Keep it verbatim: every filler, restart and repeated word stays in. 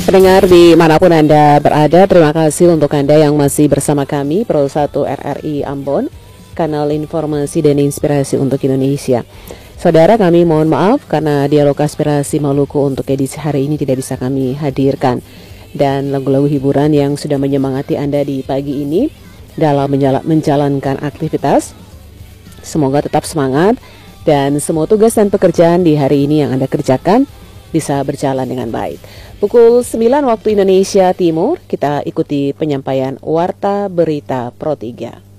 Pendengar dimanapun Anda berada, terima kasih untuk Anda yang masih bersama kami Pro satu R R I Ambon, kanal informasi dan inspirasi untuk Indonesia. Saudara, kami mohon maaf karena dialog aspirasi Maluku untuk edisi hari ini tidak bisa kami hadirkan. Dan lagu-lagu hiburan yang sudah menyemangati Anda di pagi ini dalam menjalankan aktivitas, semoga tetap semangat dan semua tugas dan pekerjaan di hari ini yang Anda kerjakan bisa berjalan dengan baik. Pukul sembilan waktu Indonesia Timur, kita ikuti penyampaian Warta Berita Pro tiga.